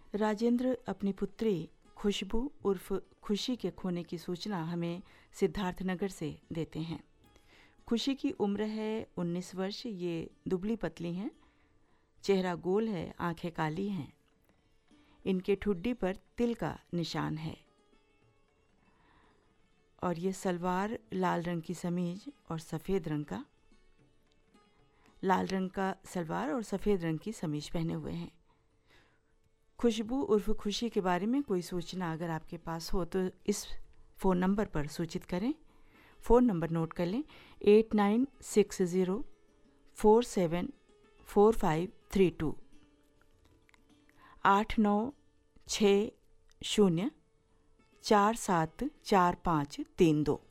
राजेंद्र अपनी पुत्री खुशबू उर्फ खुशी के खोने की सूचना हमें सिद्धार्थनगर से देते हैं। खुशी की उम्र है 19 वर्ष। ये दुबली पतली हैं, चेहरा गोल है, आंखें काली हैं। इनके ठुड्डी पर तिल का निशान है और ये सलवार लाल रंग की समीज और सफ़ेद रंग का लाल रंग का सलवार और सफ़ेद रंग की समीज पहने हुए हैं। खुशबू उर्फ खुशी के बारे में कोई सूचना अगर आपके पास हो तो इस फ़ोन नंबर पर सूचित करें। फ़ोन नंबर नोट कर लें 8960474532 8960474532।